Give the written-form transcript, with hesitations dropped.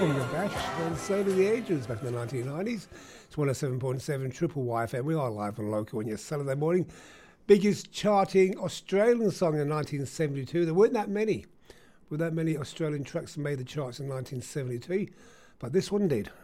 from the Bash, and so do the Angels back in the 1990s. It's 107.7 Triple YFM. We are live and local on your Saturday morning. Biggest charting Australian song in 1972. There weren't that many. With that many Australian tracks that made the charts in 1973, but this one did.